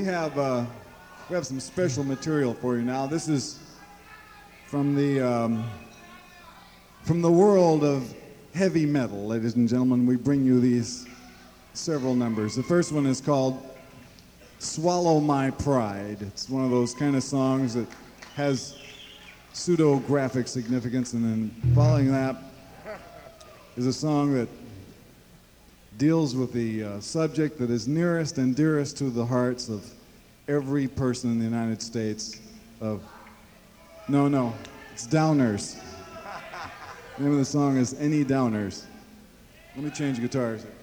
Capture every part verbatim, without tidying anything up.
have uh, we have some special material for you now. This is from the um, from the world of heavy metal, ladies and gentlemen. We bring you these several numbers. The first one is called "Swallow My Pride." It's one of those kind of songs that has pseudo-graphic significance, and then following that is a song that deals with the uh, subject that is nearest and dearest to the hearts of every person in the United States of, no, no, it's Downers. The name of the song is Any Downers. Let me change guitars here.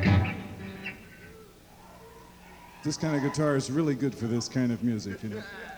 This kind of guitar is really good for this kind of music, you know.